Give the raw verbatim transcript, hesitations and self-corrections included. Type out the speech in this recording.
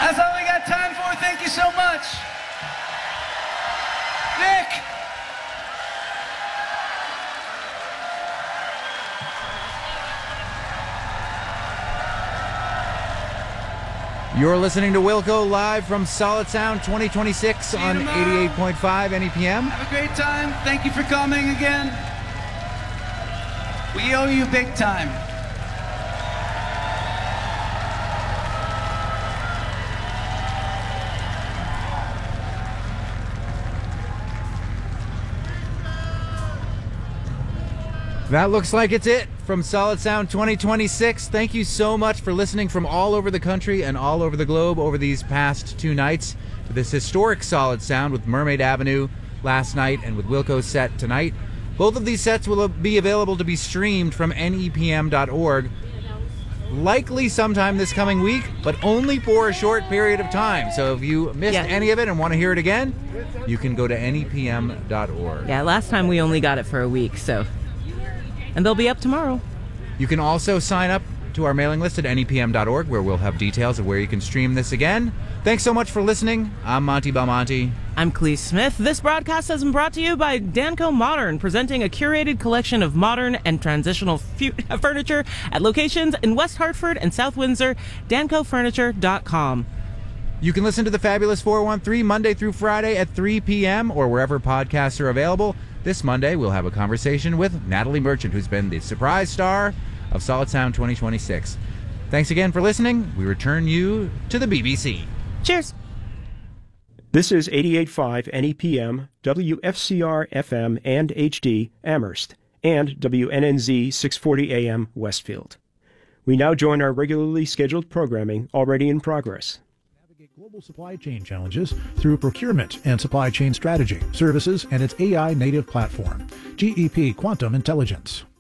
That's all we got time for. Thank you so much. Nick. You're listening to Wilco live from Solid Sound twenty twenty-six on eighty-eight point five N E P M. Have a great time. Thank you for coming again. We owe you big time. That looks like it's it from Solid Sound twenty twenty-six. Thank you so much for listening from all over the country and all over the globe over these past two nights to this historic Solid Sound with Mermaid Avenue last night and with Wilco's set tonight. Both of these sets will be available to be streamed from N E P M dot org, likely sometime this coming week, but only for a short period of time. So if you missed Yeah. any of it and want to hear it again, you can go to N E P M dot org. Yeah, last time we only got it for a week, so... And they'll be up tomorrow. You can also sign up to our mailing list at N E P M dot org, where we'll have details of where you can stream this again. Thanks so much for listening. I'm Monty Belmonte. I'm Clee Smith. This broadcast has been brought to you by Danco Modern, presenting a curated collection of modern and transitional fu- furniture at locations in West Hartford and South Windsor. danco furniture dot com. You can listen to the Fabulous four one three Monday through Friday at three p.m. or wherever podcasts are available. This Monday, we'll have a conversation with Natalie Merchant, who's been the surprise star of Solid Sound twenty twenty-six. Thanks again for listening. We return you to the B B C. Cheers. This is eighty-eight point five N E P M, W F C R F M and H D Amherst, and W N N Z six forty A M Westfield. We now join our regularly scheduled programming already in progress. Global supply chain challenges through procurement and supply chain strategy, services, and its A I native platform, G E P Quantum Intelligence.